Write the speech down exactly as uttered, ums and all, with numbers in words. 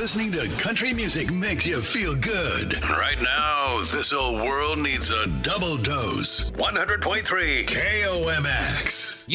Listening to country music makes you feel good. Right now, this whole world needs a double dose. one hundred point three K O M X.